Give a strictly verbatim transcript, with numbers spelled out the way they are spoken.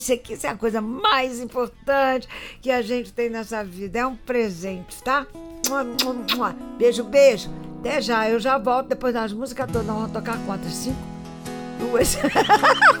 Isso aqui é a coisa mais importante que a gente tem nessa vida. É um presente, tá? Beijo, beijo. Até já. Eu já volto depois das músicas todas. Nós vamos tocar quantas? Cinco? Duas?